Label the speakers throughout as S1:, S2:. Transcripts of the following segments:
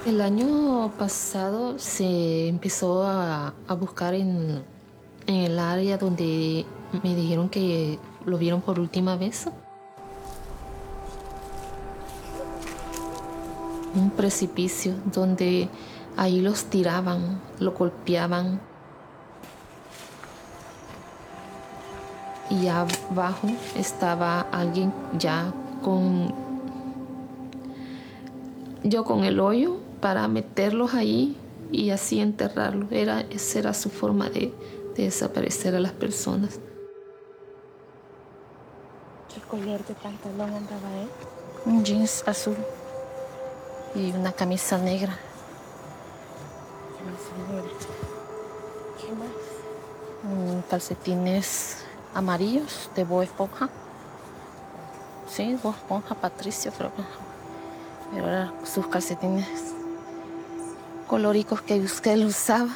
S1: El año pasado se empezó a buscar en el área donde me dijeron que lo vieron por última vez. Un precipicio donde ahí los tiraban, lo golpeaban. Y abajo estaba alguien ya con el hoyo para meterlos ahí y así enterrarlos. Esa era su forma de desaparecer a las personas.
S2: ¿Qué color de pantalón andaba él?
S1: Un jeans azul y una camisa negra.
S2: ¿Qué más?
S1: Calcetines amarillos de Bob Esponja. Sí, Bob Esponja, Patricio, creo que. Pero eran sus calcetines colóricos que usted usaba.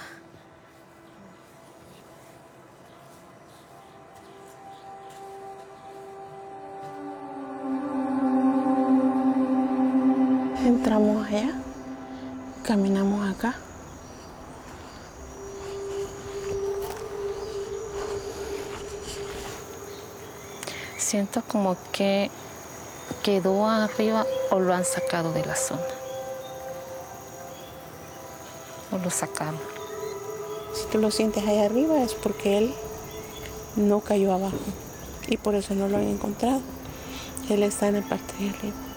S2: Entramos allá, caminamos acá.
S1: Siento como que quedó arriba o lo han sacado de la zona. O lo sacaron.
S2: Si tú lo sientes allá arriba es porque él no cayó abajo y por eso no lo han encontrado. Él está en la parte de arriba.